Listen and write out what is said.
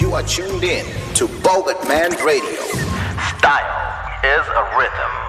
You are tuned in to Bogart Man Radio. Style is a rhythm.